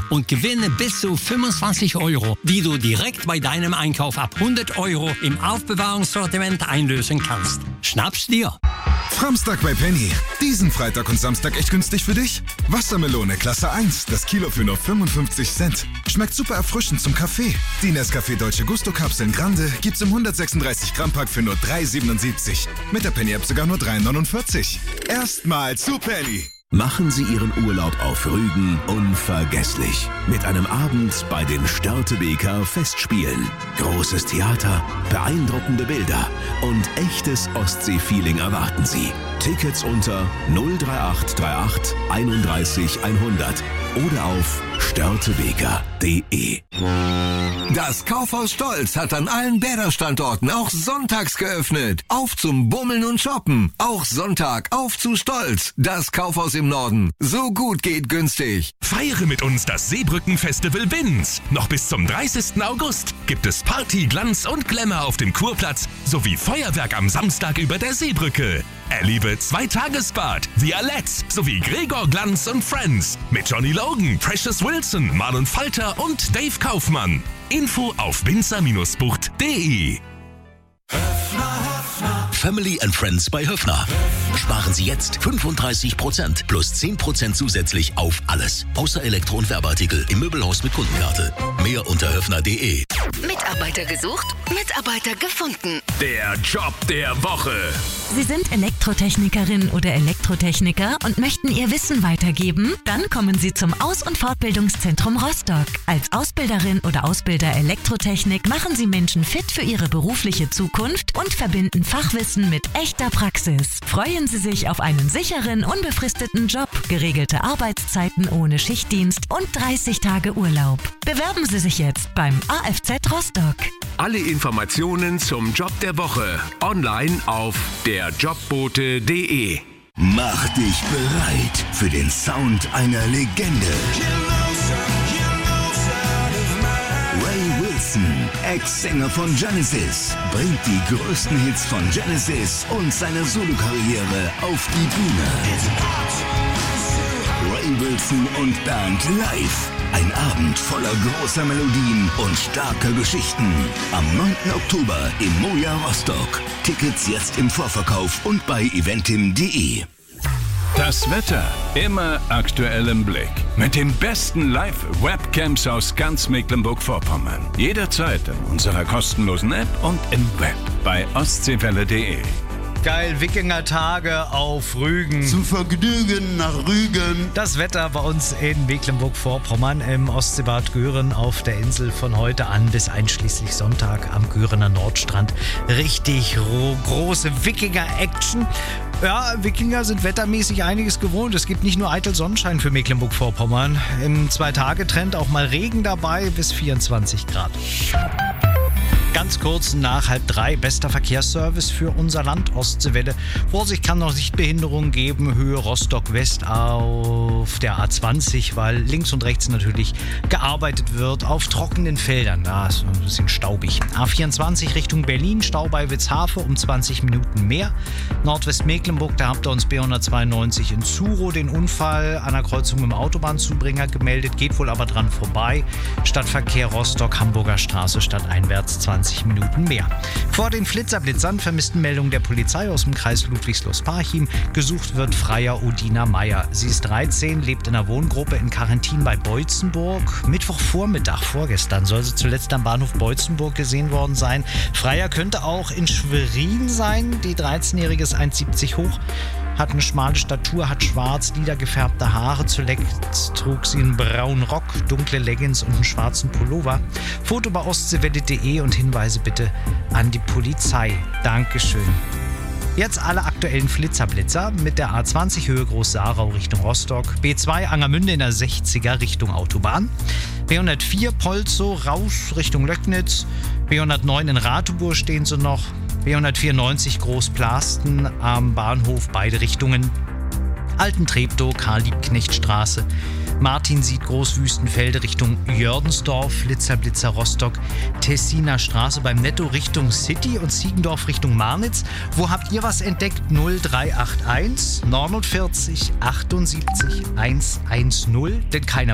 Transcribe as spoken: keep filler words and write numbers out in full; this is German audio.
und gewinne bis zu fünfundzwanzig Euro, die du direkt bei deinem Einkauf ab hundert Euro im Aufbewahrungssortiment einlösen kannst. Schnapp's dir! Framstag bei Penny. Diesen Freitag und Samstag echt günstig für dich? Wassermelone Klasse eins, das Kilo für nur fünfundfünfzig Cent. Schmeckt super erfrischend zum Kaffee. Die Nescafé Dolce Gusto Kapseln Grande gibt's im hundertsechsunddreißig Gramm Pack für nur drei siebenundsiebzig. Mit der Penny App sogar nur drei neunundvierzig. Erstmal zu Penny. Machen Sie Ihren Urlaub auf Rügen unvergesslich. Mit einem Abend bei den Störtebeker Festspielen. Großes Theater, beeindruckende Bilder und echtes Ostsee-Feeling erwarten Sie. Tickets unter null drei acht drei acht einunddreißig hundert oder auf störtebeker punkt de. Das Kaufhaus Stolz hat an allen Bäder-Standorten auch sonntags geöffnet. Auf zum Bummeln und Shoppen. Auch Sonntag auf zu Stolz. Das Kaufhaus im Norden. So gut geht günstig. Feiere mit uns das Seebrücken-Festival Binz. Noch bis zum dreißigsten August gibt es Party, Glanz und Glamour auf dem Kurplatz sowie Feuerwerk am Samstag über der Seebrücke. Erlebe Zwei-Tagesbad, The Alettes sowie Gregor Glanz und Friends mit Johnny Logan, Precious Wilson, Marlon Falter und Dave Kaufmann. Info auf binzer Bindestrich bucht punkt de. Family and Friends bei Höffner. Sparen Sie jetzt fünfunddreißig Prozent plus zehn Prozent zusätzlich auf alles. Außer Elektro- und Werbeartikel im Möbelhaus mit Kundenkarte. Mehr unter höffner punkt de. Mitarbeiter gesucht, Mitarbeiter gefunden. Der Job der Woche. Sie sind Elektrotechnikerin oder Elektrotechniker und möchten Ihr Wissen weitergeben? Dann kommen Sie zum Aus- und Fortbildungszentrum Rostock. Als Ausbilderin oder Ausbilder Elektrotechnik machen Sie Menschen fit für ihre berufliche Zukunft und verbinden Fachwissen mit echter Praxis. Freuen Sie sich auf einen sicheren, unbefristeten Job, geregelte Arbeitszeiten ohne Schichtdienst und dreißig Tage Urlaub. Bewerben Sie sich jetzt beim A F Z Rostock. Alle Informationen zum Job der Woche online auf der jobbote punkt de. Mach dich bereit für den Sound einer Legende. Ray Wilson, Ex-Sänger von Genesis, bringt die größten Hits von Genesis und seine Solokarriere auf die Bühne. Ray Wilson und Band live. Ein Abend voller großer Melodien und starker Geschichten. Am neunten Oktober im Moja Rostock. Tickets jetzt im Vorverkauf und bei eventim punkt de. Das Wetter immer aktuell im Blick. Mit den besten Live-Webcams aus ganz Mecklenburg-Vorpommern. Jederzeit in unserer kostenlosen App und im Web bei ostseewelle punkt de. Geil, Wikinger-Tage auf Rügen. Zum Vergnügen nach Rügen. Das Wetter bei uns in Mecklenburg-Vorpommern im Ostseebad Göhren auf der Insel von heute an bis einschließlich Sonntag am Görener Nordstrand. Richtig ro- große Wikinger-Action. Ja, Wikinger sind wettermäßig einiges gewohnt. Es gibt nicht nur eitel Sonnenschein für Mecklenburg-Vorpommern. Im Zwei-Tage-Trend auch mal Regen dabei bis vierundzwanzig Grad. Ganz kurz nach halb drei, bester Verkehrsservice für unser Land, Ostseewelle. Vorsicht, kann noch Sichtbehinderung geben, Höhe Rostock-West auf der A zwanzig, weil links und rechts natürlich gearbeitet wird auf trockenen Feldern. Da ist ein bisschen staubig. A vierundzwanzig Richtung Berlin, Stau bei Witzhafe um zwanzig Minuten mehr. Nordwestmecklenburg, da habt ihr uns B hundertzweiundneunzig in Zuro den Unfall an der Kreuzung mit dem Autobahnzubringer gemeldet, geht wohl aber dran vorbei. Stadtverkehr Rostock, Hamburger Straße, stadteinwärts zwanzig Minuten mehr. Vor den Flitzerblitzern vermissten Meldung der Polizei aus dem Kreis Ludwigslust-Parchim. Gesucht wird Freier Odina Meyer. Sie ist dreizehn, lebt in einer Wohngruppe in Karentin bei Beutzenburg. Mittwochvormittag, vorgestern, soll sie zuletzt am Bahnhof Beutzenburg gesehen worden sein. Freier könnte auch in Schwerin sein. Die dreizehnjährige ist eins Komma siebzig hoch. Hat eine schmale Statur, hat schwarz, lila gefärbte Haare. Zuletzt trug sie einen braunen Rock, dunkle Leggings und einen schwarzen Pullover. Foto bei ostseewelle punkt de und Hinweise bitte an die Polizei. Dankeschön. Jetzt alle aktuellen Flitzerblitzer mit der A zwanzig Höhe Groß-Sarau Richtung Rostock, B zwei Angermünde in der sechziger Richtung Autobahn, B hundertvier Polzow raus Richtung Löcknitz, B hundertneun in Ratibor stehen sie noch, B hundertvierundneunzig Großplasten am Bahnhof beide Richtungen, Alten-Treptow, Karl-Liebknecht-Straße, Martin-Sied Großwüstenfelde Richtung Jördensdorf, Flitzer-Blitzer Rostock, Tessiner Straße beim Netto Richtung City und Ziegendorf Richtung Marnitz. Wo habt ihr was entdeckt? null drei acht eins neunundvierzig achtundsiebzig hundertzehn, denn keiner